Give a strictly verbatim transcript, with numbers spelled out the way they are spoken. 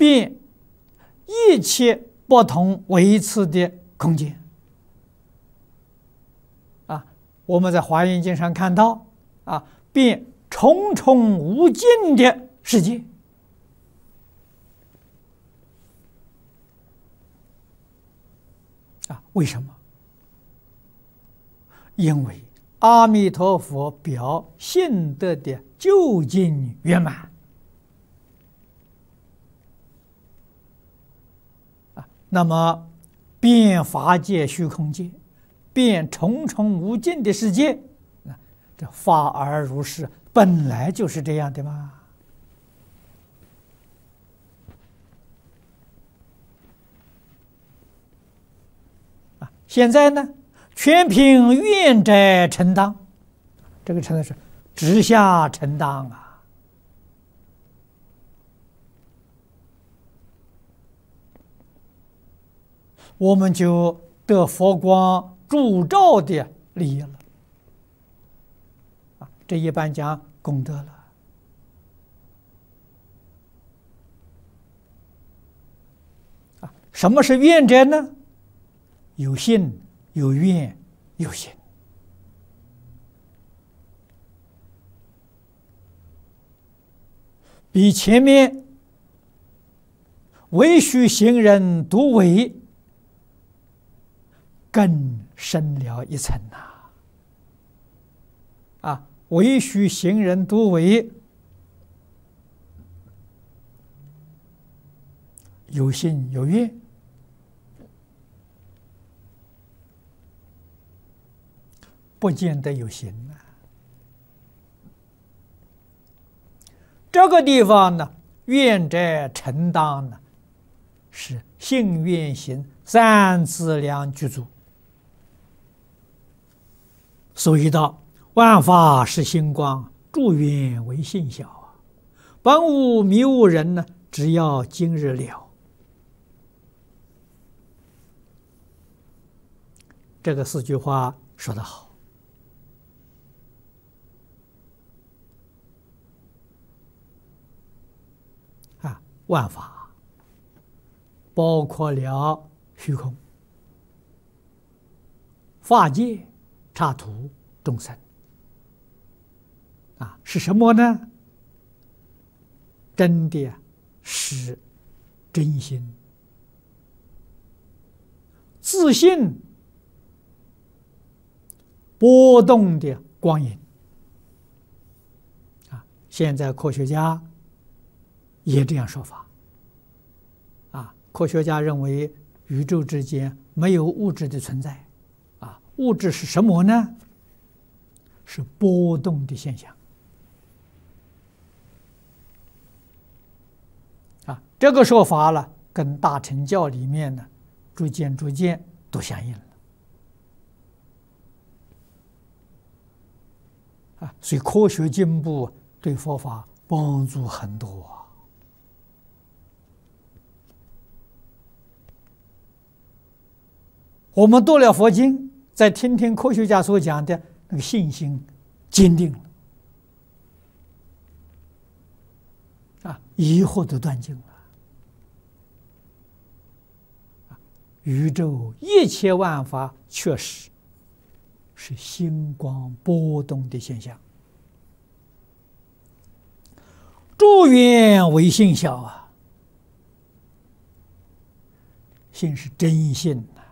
遍一切不同维次的空间。啊，我们在《华严经》上看到，啊，遍重重无尽的世界。啊，为什么？因为阿弥陀佛表性德的究竟圆满。啊，那么遍法界虚空界，遍重重无尽的世界，啊，这法而如是，本来就是这样的嘛。啊，现在呢，全凭愿者承当，这个称的是直下承当啊。我们就得佛光烛照的利益了。啊，这一般讲功德了。啊，什么是愿者呢？有信、有愿、有行。比前面唯须行人独为更深了一层呐！啊，唯须行人独为有信有愿，不见得有行啊。这个地方呢，愿者承当呢，是信愿行三资粮具足。所以道万法是星光，诸缘为性小啊。本无迷悟人呢，只要今日了。这个四句话说得好。啊，万法包括了虚空、法界、刹土、众生。啊，是什么呢？真的是真心、自信、波动的光影。啊，现在科学家也这样说法。啊，科学家认为宇宙之间没有物质的存在。啊，物质是什么呢？是波动的现象。啊，这个说法了，跟大乘教里面呢，逐渐逐渐都相应了。啊，所以科学进步对佛法帮助很多啊。我们读了佛经，再听听科学家所讲的，那个信心坚定了，啊，疑惑都断尽了。宇宙一切万法确实是星光波动的现象。诸缘为性小啊，性是真性呐。